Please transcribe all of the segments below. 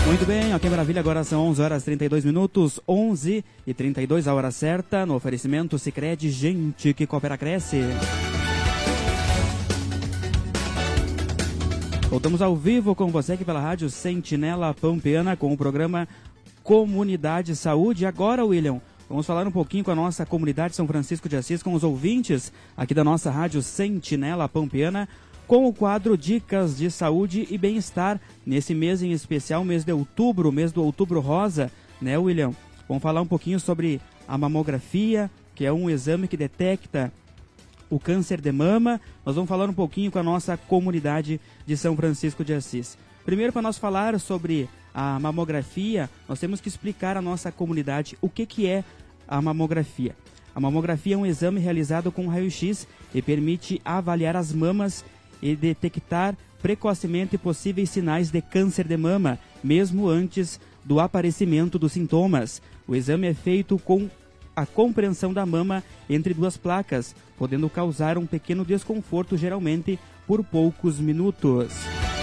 Muito bem, ok, maravilha, agora são 11 horas e 32 minutos, 11 e 32 a hora certa, no oferecimento Sicredi, gente que coopera, cresce. Voltamos ao vivo com você aqui pela Rádio Sentinela Pampeana com o programa Comunidade Saúde. Agora, William, vamos falar um pouquinho com a nossa comunidade São Francisco de Assis, com os ouvintes aqui da nossa Rádio Sentinela Pampeana, com o quadro Dicas de Saúde e Bem-Estar, nesse mês em especial, mês de outubro, mês do Outubro Rosa, né, William? Vamos falar um pouquinho sobre a mamografia, que é um exame que detecta o câncer de mama. Nós vamos falar um pouquinho com a nossa comunidade de São Francisco de Assis. Primeiro, para nós falar sobre a mamografia, nós temos que explicar à nossa comunidade o que é a mamografia. A mamografia é um exame realizado com raio-x e permite avaliar as mamas e detectar precocemente possíveis sinais de câncer de mama, mesmo antes do aparecimento dos sintomas. O exame é feito com a compreensão da mama entre duas placas, podendo causar um pequeno desconforto, geralmente por poucos minutos.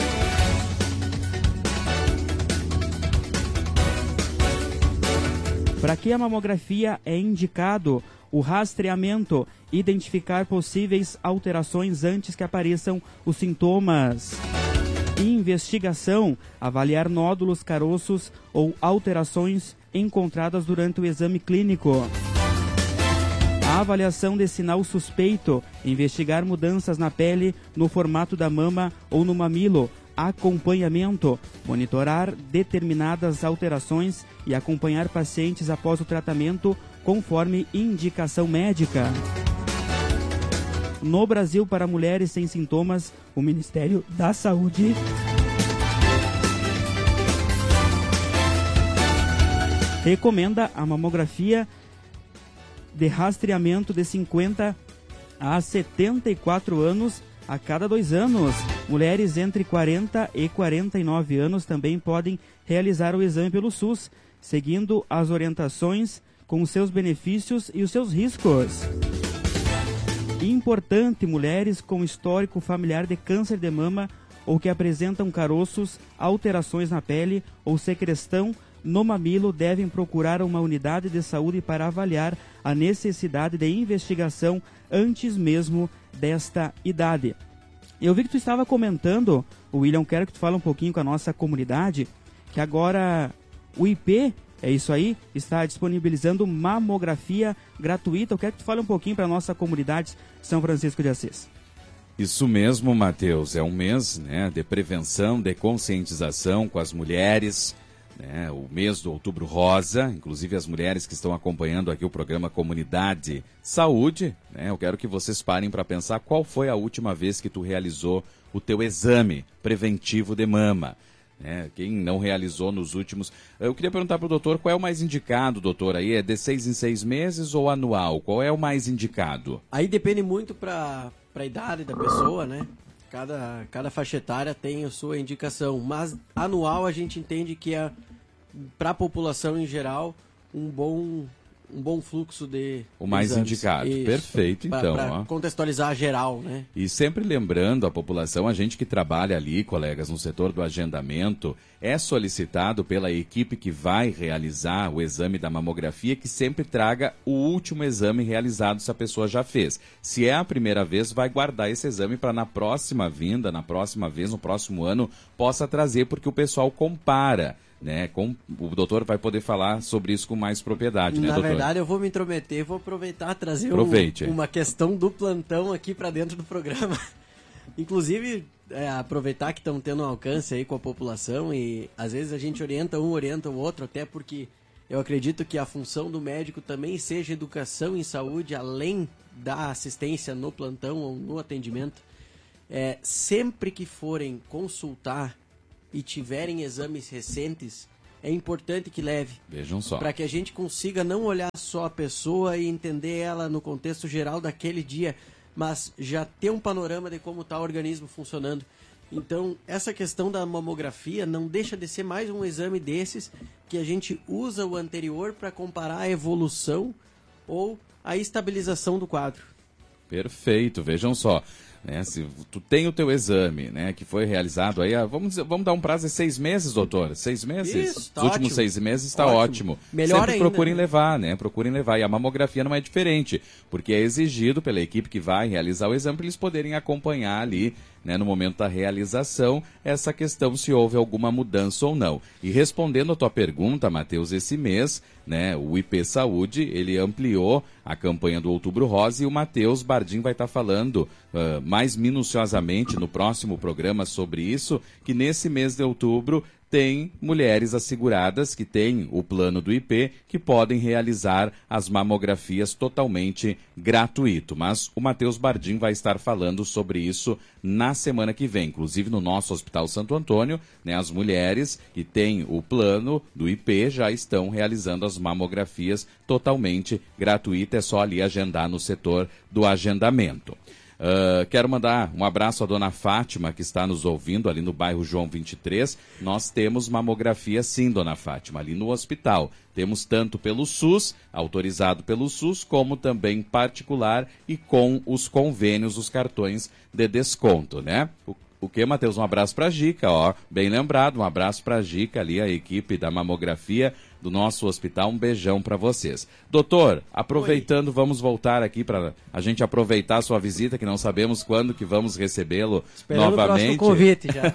Para que a mamografia é indicado? O rastreamento, identificar possíveis alterações antes que apareçam os sintomas. Investigação, avaliar nódulos, caroços ou alterações encontradas durante o exame clínico. A avaliação de sinal suspeito, investigar mudanças na pele, no formato da mama ou no mamilo. Acompanhamento, monitorar determinadas alterações e acompanhar pacientes após o tratamento conforme indicação médica. No Brasil, para mulheres sem sintomas, o Ministério da Saúde recomenda a mamografia de rastreamento de 50 a 74 anos a cada 2 anos. Mulheres entre 40 e 49 anos também podem realizar o exame pelo SUS, seguindo as orientações com os seus benefícios e os seus riscos. Importante, mulheres com histórico familiar de câncer de mama ou que apresentam caroços, alterações na pele ou secreção no mamilo devem procurar uma unidade de saúde para avaliar a necessidade de investigação antes mesmo desta idade. Eu vi que tu estava comentando, William, quero que tu fale um pouquinho com a nossa comunidade, que agora o IP, é isso aí, está disponibilizando mamografia gratuita. Eu quero que tu fale um pouquinho para a nossa comunidade São Francisco de Assis. Isso mesmo, Matheus, é um mês, né, de prevenção, de conscientização com as mulheres, né, o mês do Outubro Rosa, inclusive as mulheres que estão acompanhando aqui o programa Comunidade Saúde, né, eu quero que vocês parem para pensar qual foi a última vez que tu realizou o teu exame preventivo de mama. Quem não realizou nos últimos... Eu queria perguntar para o doutor qual é o mais indicado, doutor, aí é de 6 em 6 meses ou anual? Qual é o mais indicado? Aí depende muito para a idade da pessoa, né? Cada faixa etária tem a sua indicação, mas anual a gente entende que é, para a população em geral, um bom fluxo de o mais exames. Indicado. Isso. Perfeito, então. Para contextualizar geral, né? E sempre lembrando a população, a gente que trabalha ali, colegas, no setor do agendamento, é solicitado pela equipe que vai realizar o exame da mamografia que sempre traga o último exame realizado se a pessoa já fez. Se é a primeira vez, vai guardar esse exame para na próxima vinda, na próxima vez, no próximo ano, possa trazer, porque o pessoal compara. Né, o doutor vai poder falar sobre isso com mais propriedade, né, doutor? Na verdade, eu vou me intrometer, vou aproveitar trazer uma questão do plantão aqui para dentro do programa. Inclusive, aproveitar que estamos tendo um alcance aí com a população e às vezes a gente orienta o outro, até porque eu acredito que a função do médico também seja educação em saúde, além da assistência no plantão ou no atendimento. Sempre que forem consultar e tiverem exames recentes, é importante que leve. Vejam só. Para que a gente consiga não olhar só a pessoa e entender ela no contexto geral daquele dia, mas já ter um panorama de como está o organismo funcionando. Então, essa questão da mamografia não deixa de ser mais um exame desses que a gente usa o anterior para comparar a evolução ou a estabilização do quadro. Perfeito, vejam só. né? Se tu tem o teu exame, né, que foi realizado aí, vamos dar um prazo de 6 meses, doutor? 6 meses? Isso, tá Os últimos ótimo. 6 meses está ótimo. Melhor Sempre ainda, procurem né? levar, né? Procurem levar. E a mamografia não é diferente, porque é exigido pela equipe que vai realizar o exame para eles poderem acompanhar ali, né, no momento da realização, essa questão se houve alguma mudança ou não. E respondendo a tua pergunta, Matheus, esse mês, né, o IP Saúde, ele ampliou a campanha do Outubro Rosa e o Matheus Bardim vai estar falando mais minuciosamente no próximo programa sobre isso, que nesse mês de outubro tem mulheres asseguradas que têm o plano do IP que podem realizar as mamografias totalmente gratuito. Mas o Matheus Bardim vai estar falando sobre isso na semana que vem. Inclusive no nosso Hospital Santo Antônio, né, as mulheres que têm o plano do IP já estão realizando as mamografias totalmente gratuito. É só ali agendar no setor do agendamento. Quero mandar um abraço à dona Fátima, que está nos ouvindo ali no bairro João 23. Nós temos mamografia sim, dona Fátima, ali no hospital. Temos tanto pelo SUS, autorizado pelo SUS, como também particular e com os convênios, os cartões de desconto, né? O que, Matheus? Um abraço para a Gica, ó. Bem lembrado, um abraço para a Gica ali, a equipe da mamografia do nosso hospital. Um beijão para vocês. Doutor, aproveitando, Oi. Vamos voltar aqui para a gente aproveitar a sua visita, que não sabemos quando que vamos recebê-lo novamente. O convite já.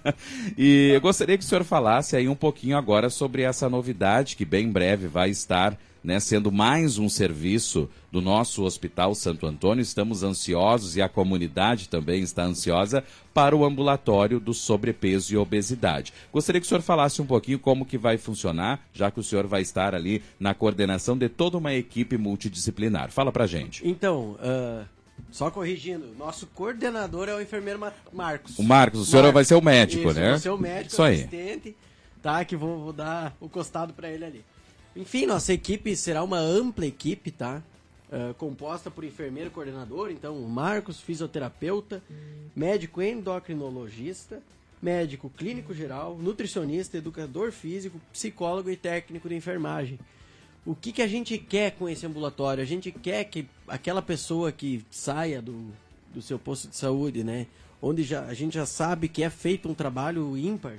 E eu gostaria que o senhor falasse aí um pouquinho agora sobre essa novidade que bem breve vai estar, né, sendo mais um serviço do nosso Hospital Santo Antônio. Estamos ansiosos e a comunidade também está ansiosa para o ambulatório do sobrepeso e obesidade. Gostaria que o senhor falasse um pouquinho como que vai funcionar, já que o senhor vai estar ali na coordenação de toda uma equipe multidisciplinar. Fala pra gente. Então, só corrigindo, nosso coordenador é o enfermeiro Marcos. O Marcos, o senhor vai ser o médico, isso, né? Vai ser o médico, isso aí. Assistente, tá? Que vou dar o costado pra ele ali. Enfim, nossa equipe será uma ampla equipe, tá? Composta por enfermeiro coordenador, então o Marcos, fisioterapeuta, médico endocrinologista, médico clínico geral, nutricionista, educador físico, psicólogo e técnico de enfermagem. O que a gente quer com esse ambulatório? A gente quer que aquela pessoa que saia do seu posto de saúde, né? Onde a gente já sabe que é feito um trabalho ímpar,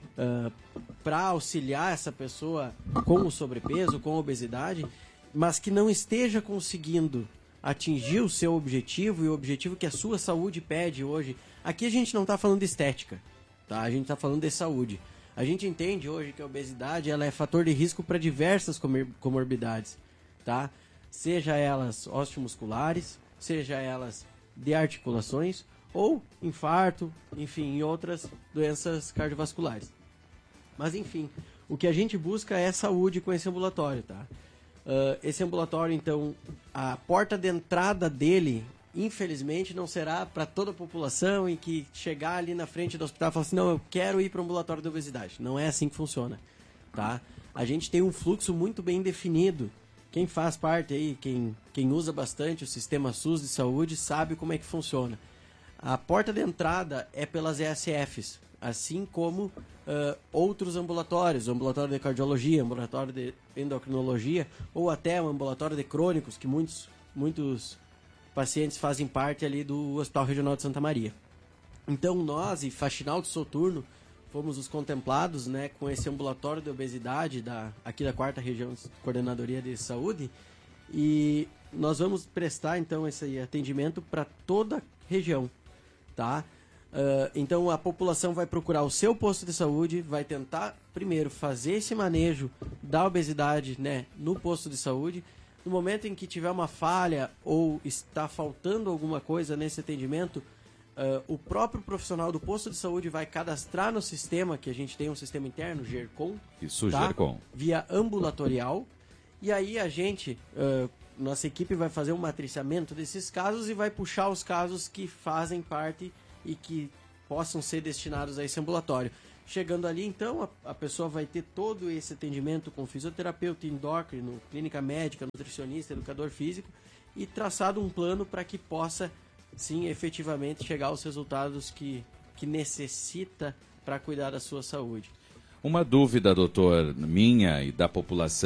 para auxiliar essa pessoa com o sobrepeso, com a obesidade, mas que não esteja conseguindo atingir o seu objetivo e o objetivo que a sua saúde pede hoje. Aqui a gente não está falando de estética, tá? A gente está falando de saúde. A gente entende hoje que a obesidade ela é fator de risco para diversas comorbidades, tá? Seja elas osteomusculares, seja elas de articulações ou infarto, enfim, e outras doenças cardiovasculares. Mas enfim, o que a gente busca é saúde com esse ambulatório, tá? Esse ambulatório, então, a porta de entrada dele, infelizmente, não será para toda a população e que chegar ali na frente do hospital e falar assim, não, eu quero ir para o ambulatório da obesidade. Não é assim que funciona, tá? A gente tem um fluxo muito bem definido. Quem faz parte aí, quem usa bastante o sistema SUS de saúde, sabe como é que funciona. A porta de entrada é pelas ESFs, assim como outros ambulatórios, o ambulatório de cardiologia, ambulatório de endocrinologia, ou até o ambulatório de crônicos, que muitos pacientes fazem parte ali do Hospital Regional de Santa Maria. Então nós, e Faxinal de Soturno, fomos os contemplados, né, com esse ambulatório de obesidade aqui da 4ª Região Coordenadoria de Saúde, e nós vamos prestar então esse atendimento para toda a região, tá? Então a população vai procurar o seu posto de saúde, vai tentar primeiro fazer esse manejo da obesidade, né, no posto de saúde. No momento em que tiver uma falha ou está faltando alguma coisa nesse atendimento, o próprio profissional do posto de saúde vai cadastrar no sistema, que a gente tem um sistema interno, GERCOM. Isso, tá? GERCOM. Via ambulatorial. E aí a gente, nossa equipe vai fazer um matriciamento desses casos e vai puxar os casos que fazem parte e que possam ser destinados a esse ambulatório. Chegando ali, então, a pessoa vai ter todo esse atendimento com fisioterapeuta, endócrino, clínica médica, nutricionista, educador físico e traçado um plano para que possa, sim, efetivamente chegar aos resultados que necessita para cuidar da sua saúde. Uma dúvida, doutor, minha e da população.